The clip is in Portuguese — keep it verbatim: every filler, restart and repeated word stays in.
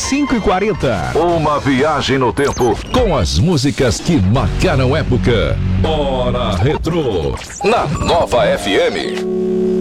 cinco e quarenta. Uma viagem no tempo com as músicas que marcaram época. Hora Retrô, na Nova F M.